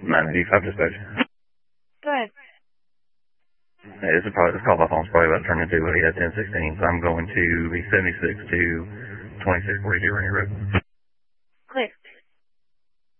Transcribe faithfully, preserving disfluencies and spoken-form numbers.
nine eighty-five dispatch. Go ahead. Hey, this is probably, this call by phone's probably about to turn into a uh, ten sixteen, so I'm going to be seventy-six to twenty-six forty-two Rainy Road. Clear.